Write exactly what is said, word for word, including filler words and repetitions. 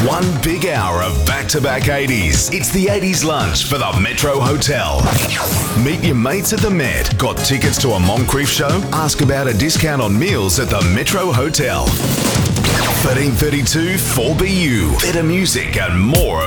One big hour of back-to-back eighties. It's the eighties lunch for the Metro Hotel. Meet your mates at the Met. Got tickets to a Moncrief show? Ask about a discount on meals at the Metro Hotel. thirteen thirty-two four B U. Better music and more